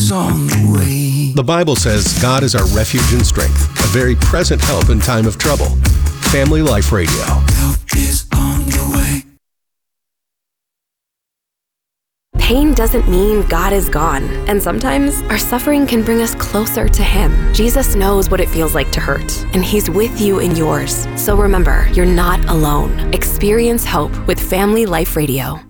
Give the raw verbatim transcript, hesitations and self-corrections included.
is on the way. The Bible says God is our refuge and strength, a very present help in time of trouble. Family Life Radio. Help is on the way. Pain doesn't mean God is gone, and sometimes our suffering can bring us closer to Him. Jesus knows what it feels like to hurt, and He's with you in yours. So remember, you're not alone. Experience hope with Family Life Radio.